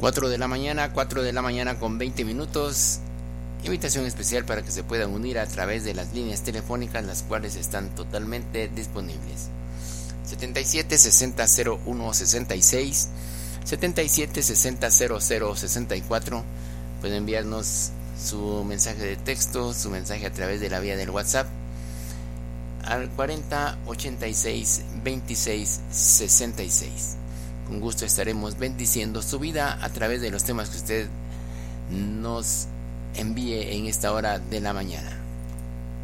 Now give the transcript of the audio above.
4 de la mañana con 20 minutos. Invitación especial para que se puedan unir a través de las líneas telefónicas, las cuales están totalmente disponibles. 77 60 01 66, 77 60 00 64. Pueden enviarnos su mensaje de texto, su mensaje a través de la vía del WhatsApp al 40 86 26 66. Con gusto estaremos bendiciendo su vida a través de los temas que usted nos envíe en esta hora de la mañana.